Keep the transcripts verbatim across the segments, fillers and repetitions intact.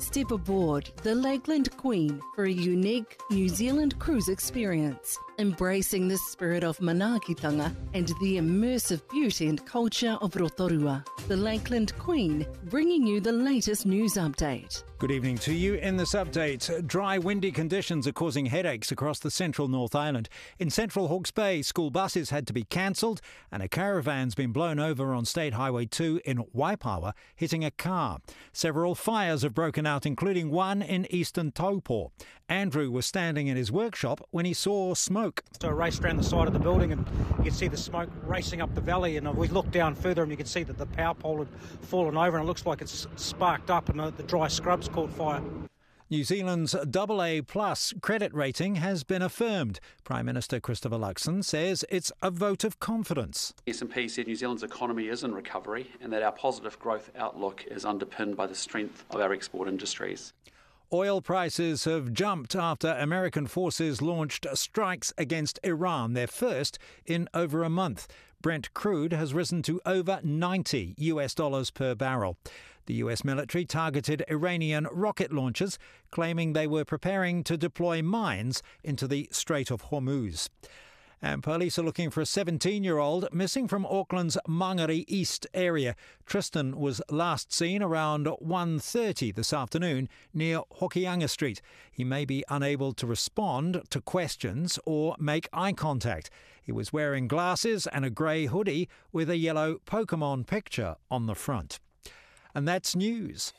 Step aboard the Lakeland Queen for a unique New Zealand cruise experience, embracing the spirit of manaakitanga and the immersive beauty and culture of Rotorua. The Lakeland Queen, bringing you the latest news update. Good evening to you. In this update, dry, windy conditions are causing headaches across the central North Island. In central Hawke's Bay, school buses had to be cancelled and a caravan's been blown over on State Highway two in Waipawa, hitting a car. Several fires have broken out, including one in eastern Taupo. Andrew was standing in his workshop when he saw smoke. So I raced around the side of the building and you could see the smoke racing up the valley, and we looked down further and you could see that the power pole had fallen over and it looks like it's sparked up and the, the dry scrubs caught fire. New Zealand's double A plus credit rating has been affirmed. Prime Minister Christopher Luxon says it's a vote of confidence. S and P said New Zealand's economy is in recovery and that our positive growth outlook is underpinned by the strength of our export industries. Oil prices have jumped after American forces launched strikes against Iran, their first in over a month. Brent crude has risen to over ninety U S dollars per barrel. The U S military targeted Iranian rocket launchers, claiming they were preparing to deploy mines into the Strait of Hormuz. And police are looking for a seventeen-year-old missing from Auckland's Mangere East area. Tristan was last seen around one thirty this afternoon near Hokianga Street. He may be unable to respond to questions or make eye contact. He was wearing glasses and a grey hoodie with a yellow Pokemon picture on the front. And that's news.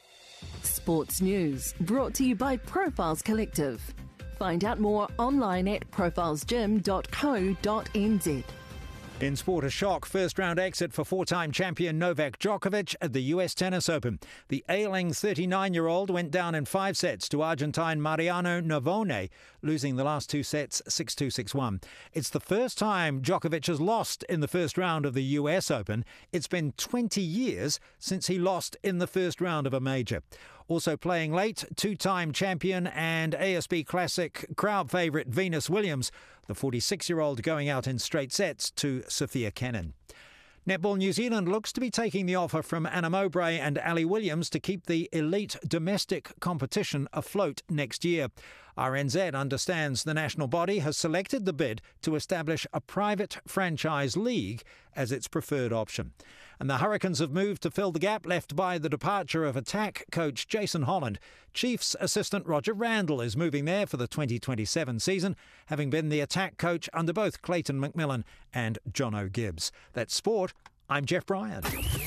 Sports news brought to you by Profiles Collective. Find out more online at profiles gym dot co dot n z. In sport, a shock first-round exit for four-time champion Novak Djokovic at the U S Tennis Open. The ailing thirty-nine-year-old went down in five sets to Argentine Mariano Navone, losing the last two sets six two, six one. It's the first time Djokovic has lost in the first round of the U S Open. It's been twenty years since he lost in the first round of a major. Also playing late, two-time champion and A S B Classic crowd favourite Venus Williams, the forty-six-year-old going out in straight sets to Sophia Kenin. Netball New Zealand looks to be taking the offer from Anna Mowbray and Ali Williams to keep the elite domestic competition afloat next year. R N Z understands the national body has selected the bid to establish a private franchise league as its preferred option. And the Hurricanes have moved to fill the gap left by the departure of attack coach Jason Holland. Chiefs assistant Roger Randall is moving there for the twenty twenty-seven season, having been the attack coach under both Clayton McMillan and Jono Gibbs. That's sport. I'm Jeff Bryant.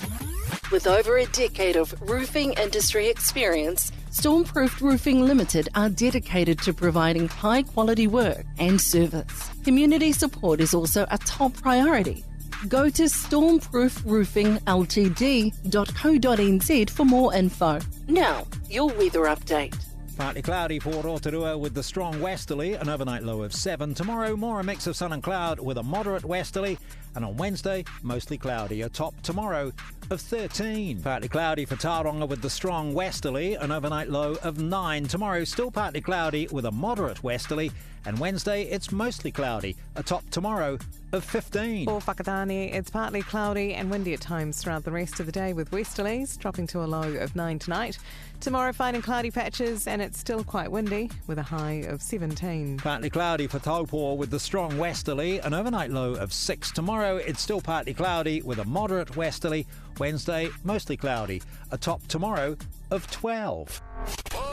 With over a decade of roofing industry experience, Stormproof Roofing Limited are dedicated to providing high-quality work and service. Community support is also a top priority. Go to stormproof roofing l t d dot co dot n z for more info. Now, your weather update. Partly cloudy for Rotorua with the strong westerly, an overnight low of seven. Tomorrow, more a mix of sun and cloud with a moderate westerly. And on Wednesday, mostly cloudy, a top tomorrow of thirteen. Partly cloudy for Tauranga with the strong westerly, an overnight low of nine. Tomorrow, still partly cloudy with a moderate westerly. And Wednesday, it's mostly cloudy, a top tomorrow of fifteen. For Whakatane, it's partly cloudy and windy at times throughout the rest of the day with westerlies dropping to a low of nine tonight. Tomorrow, finding cloudy patches and it's still quite windy with a high of seventeen. Partly cloudy for Taupo with the strong westerly, an overnight low of six. Tomorrow, it's still partly cloudy with a moderate westerly. Wednesday, mostly cloudy, a top tomorrow of twelve.